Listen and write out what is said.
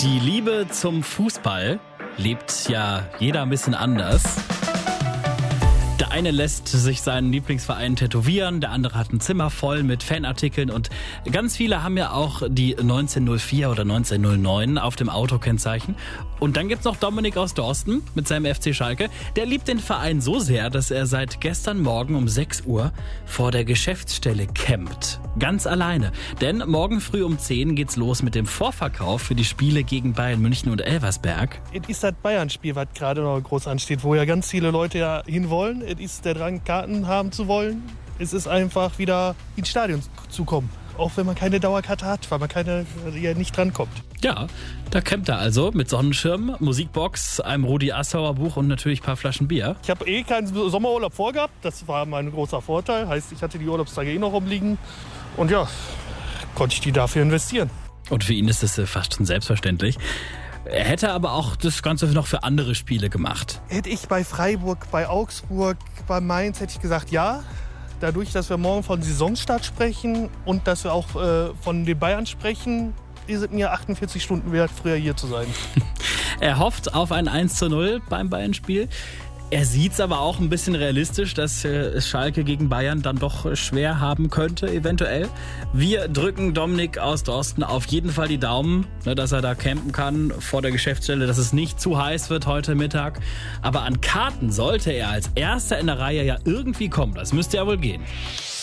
Die Liebe zum Fußball lebt ja jeder ein bisschen anders. Der eine lässt sich seinen Lieblingsverein tätowieren, der andere hat ein Zimmer voll mit Fanartikeln und ganz viele haben ja auch die 1904 oder 1909 auf dem Autokennzeichen. Und dann gibt's noch Dominik aus Dorsten mit seinem FC Schalke. Der liebt den Verein so sehr, dass er seit gestern Morgen um 6 Uhr vor der Geschäftsstelle campt. Ganz alleine. Denn morgen früh um 10 geht's los mit dem Vorverkauf für die Spiele gegen Bayern München und Elversberg. Es ist das Bayern-Spiel, was gerade noch groß ansteht, wo ja ganz viele Leute ja hinwollen. Es ist der Drang, Karten haben zu wollen. Es ist einfach wieder ins Stadion zu kommen. Auch wenn man keine Dauerkarte hat, weil man nicht drankommt. Ja, da campt er also mit Sonnenschirm, Musikbox, einem Rudi Assauer Buch und natürlich ein paar Flaschen Bier. Ich habe keinen Sommerurlaub vorgehabt. Das war mein großer Vorteil. Heißt, ich hatte die Urlaubstage noch rumliegen. Und ja, konnte ich die dafür investieren. Und für ihn ist es fast schon selbstverständlich. Er hätte aber auch das Ganze noch für andere Spiele gemacht. Hätte ich bei Freiburg, bei Augsburg, bei Mainz, hätte ich gesagt, ja. Dadurch, dass wir morgen von Saisonstart sprechen und dass wir auch von den Bayern sprechen, ist es mir 48 Stunden wert, früher hier zu sein. Er hofft auf ein 1:0 beim Bayern-Spiel. Er sieht es aber auch ein bisschen realistisch, dass Schalke gegen Bayern dann doch schwer haben könnte, eventuell. Wir drücken Dominik aus Dorsten auf jeden Fall die Daumen, dass er da campen kann vor der Geschäftsstelle, dass es nicht zu heiß wird heute Mittag. Aber an Karten sollte er als Erster in der Reihe ja irgendwie kommen. Das müsste ja wohl gehen.